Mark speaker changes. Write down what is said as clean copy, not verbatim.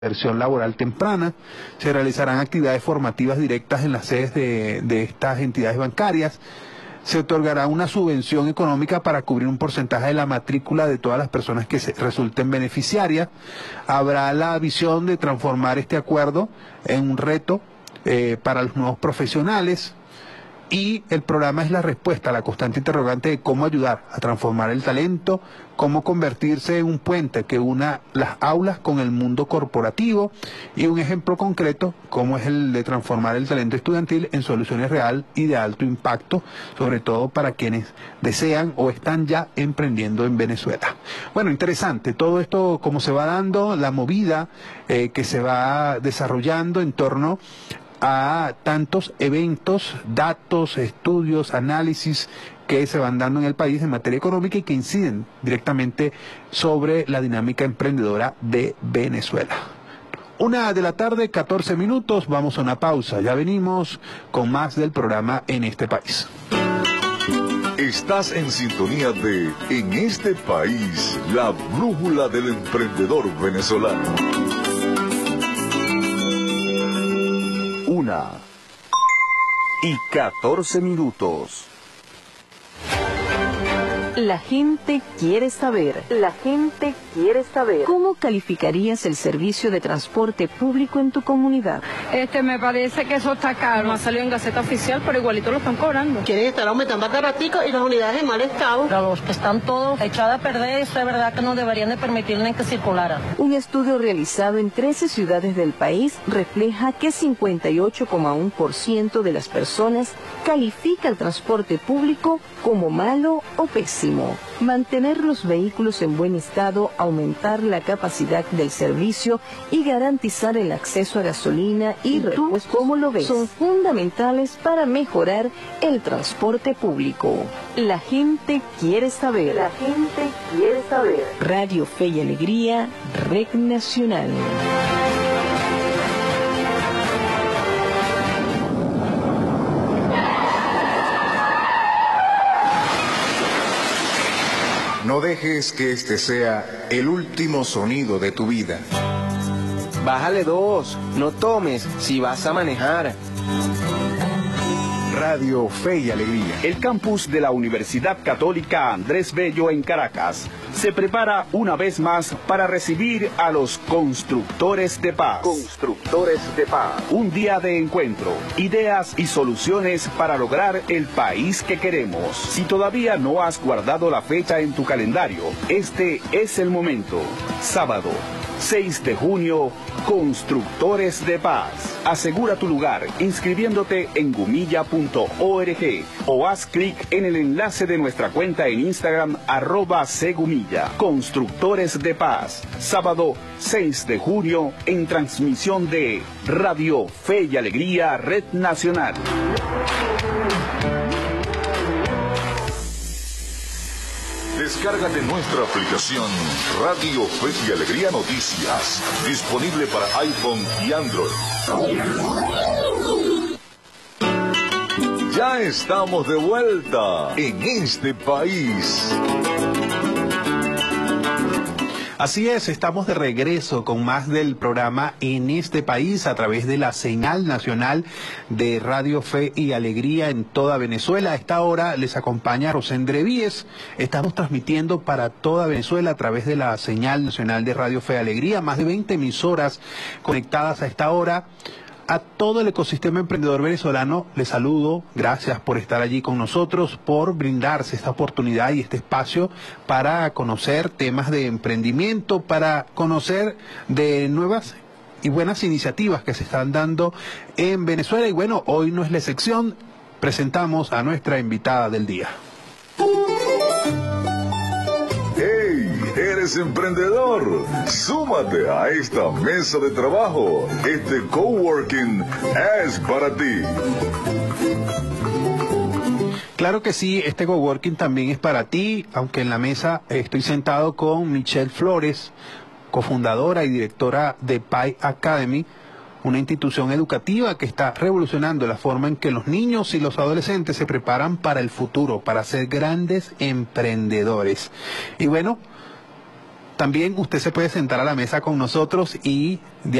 Speaker 1: inserción laboral temprana. Se realizarán actividades formativas directas en las sedes de estas entidades bancarias. Se otorgará una subvención económica para cubrir un porcentaje de la matrícula de todas las personas que resulten beneficiarias. Habrá la visión de transformar este acuerdo en un reto para los nuevos profesionales. Y el programa es la respuesta a la constante interrogante de cómo ayudar a transformar el talento, cómo convertirse en un puente que una las aulas con el mundo corporativo, y un ejemplo concreto como es el de transformar el talento estudiantil en soluciones real y de alto impacto, sobre todo para quienes desean o están ya emprendiendo en Venezuela. Bueno, interesante todo esto, cómo se va dando la movida que se va desarrollando en torno a tantos eventos, datos, estudios, análisis que se van dando en el país en materia económica y que inciden directamente sobre la dinámica emprendedora de Venezuela. 1:14 p.m, vamos a una pausa, ya venimos con más del programa En este País.
Speaker 2: Estás en sintonía de En este País, la brújula del emprendedor venezolano. 1:14 p.m.
Speaker 3: La gente quiere saber. La gente quiere saber. ¿Cómo calificarías el servicio de transporte público en tu comunidad?
Speaker 4: Me parece que eso está caro. No ha salido en Gaceta Oficial, pero igualito lo están cobrando.
Speaker 5: Quieren estar aumentando a ratico y las unidades en mal estado.
Speaker 6: Pero los que están todos echados a perder, eso es verdad que no deberían de permitirles que circularan.
Speaker 3: Un estudio realizado en 13 ciudades del país refleja que 58,1% de las personas califica el transporte público como malo o pésimo. Mantener los vehículos en buen estado, aumentar la capacidad del servicio y garantizar el acceso a gasolina y repuestos, ¿cómo lo ves?, son fundamentales para mejorar el transporte público. La gente quiere saber. La gente quiere saber. Radio Fe y Alegría, Red Nacional.
Speaker 7: No dejes que este sea el último sonido de tu vida.
Speaker 8: Bájale 2, no tomes si vas a manejar.
Speaker 7: Radio Fe y Alegría.
Speaker 9: El campus de la Universidad Católica Andrés Bello en Caracas se prepara una vez más para recibir a los constructores de paz.
Speaker 2: Constructores de paz.
Speaker 9: Un día de encuentro, ideas y soluciones para lograr el país que queremos. Si todavía no has guardado la fecha en tu calendario, este es el momento. Sábado 6 de junio, Constructores de Paz. Asegura tu lugar inscribiéndote en gumilla.org o haz clic en el enlace de nuestra cuenta en Instagram @cgumilla. Constructores de Paz. Sábado 6 de junio en transmisión de Radio Fe y Alegría, Red Nacional.
Speaker 2: Descárgate nuestra aplicación Radio Fe y Alegría Noticias, disponible para iPhone y Android. Ya estamos de vuelta en este país.
Speaker 1: Así es, estamos de regreso con más del programa En este País a través de la señal nacional de Radio Fe y Alegría en toda Venezuela. A esta hora les acompaña Rosendre Víez. Estamos transmitiendo para toda Venezuela a través de la señal nacional de Radio Fe y Alegría. Más de 20 emisoras conectadas a esta hora. A todo el ecosistema emprendedor venezolano les saludo, gracias por estar allí con nosotros, por brindarse esta oportunidad y este espacio para conocer temas de emprendimiento, para conocer de nuevas y buenas iniciativas que se están dando en Venezuela. Y bueno, hoy no es la excepción, presentamos a nuestra invitada del día.
Speaker 2: ¿Eres emprendedor? Súmate a esta mesa de trabajo. Este coworking es para ti.
Speaker 1: Claro que sí, este coworking también es para ti, aunque en la mesa estoy sentado con Michelle Flores, cofundadora y directora de Pi Academy, una institución educativa que está revolucionando la forma en que los niños y los adolescentes se preparan para el futuro, para ser grandes emprendedores. Y bueno, También usted se puede sentar a la mesa con nosotros y